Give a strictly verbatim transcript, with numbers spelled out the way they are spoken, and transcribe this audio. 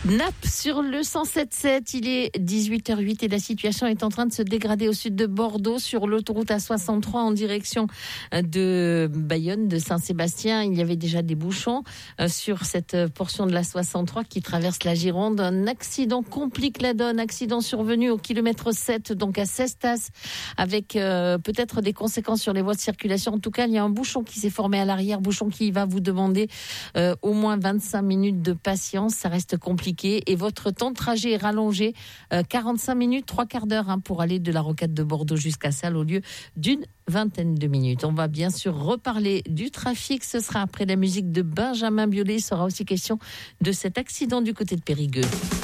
Naples sur le cent sept sept, il est dix-huit heures huit et la situation est en train de se dégrader au sud de Bordeaux sur l'autoroute A soixante-trois en direction de Bayonne, de Saint-Sébastien. Il y avait déjà des bouchons sur cette portion de la soixante-trois qui traverse la Gironde. Un accident complique la donne, accident survenu au kilomètre sept, donc à Cestas, avec euh, peut-être des conséquences sur les voies de circulation. En tout cas, il y a un bouchon qui s'est formé à l'arrière, bouchon qui va vous demander euh, au moins vingt-cinq minutes de patience. Ça reste compliqué. Et votre temps de trajet est rallongé, euh, quarante-cinq minutes, trois quarts d'heure hein, pour aller de la rocade de Bordeaux jusqu'à Salles au lieu d'une vingtaine de minutes. On va bien sûr reparler du trafic. Ce sera après la musique de Benjamin Biolay. Il sera aussi question de cet accident du côté de Périgueux.